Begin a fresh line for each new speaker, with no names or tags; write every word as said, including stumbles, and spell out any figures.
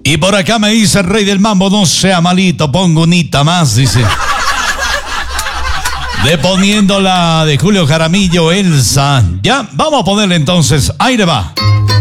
Y por acá me dice el rey del mambo, no sea malito, pongo unita más, dice. De poniendo la de Julio Jaramillo, Elsa. Ya, vamos a ponerle entonces, aire va.